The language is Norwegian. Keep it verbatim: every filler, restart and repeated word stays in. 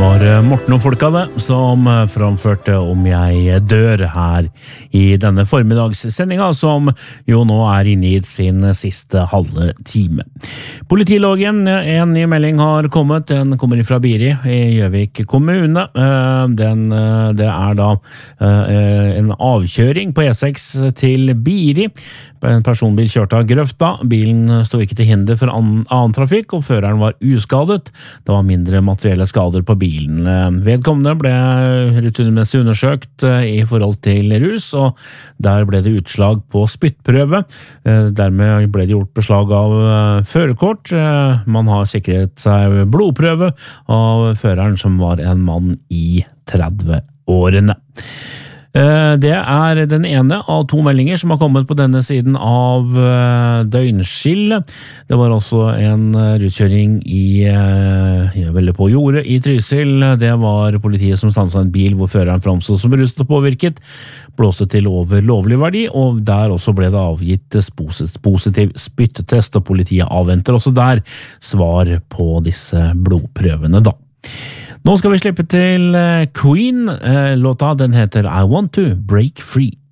var Morten og folka det, som framførte Om jeg dør her i denne formiddagssendinga, som jo nå er inne i sin siste halve time. Politiloggen, en ny melding har kommet, den kommer fra Biri i Gjøvik kommune. Den, det er da en avkjøring på E seks til Biri. En personbil kjørte av grøfta, bilen stod ikke til hinder for annen trafikk, og føreren var uskadet. Det var mindre materielle skader på bilen. Vedkommende ble rutinemessig undersøkt i forhold til rus, og der ble det utslag på spyttprøve. Dermed ble det gjort beslag av førerkort. Man har sikret seg blodprøve av føreren, som var en mann i tredve-årene. Det er den ene av to meldinger som har kommet på denne siden av døgnskillet. Det var også en rutkjøring i, vel på jordet i Trysil. Det var politiet som stanset en bil hvor føreren framstod som beruset og påvirket, blåste til over lovlig verdi, og der også ble det avgitt positiv spyttetest, og politiet avventer også der svar på disse blodprøvene da. Nå skal vi slippe til Queen. Låta den heter I Want to Break Free.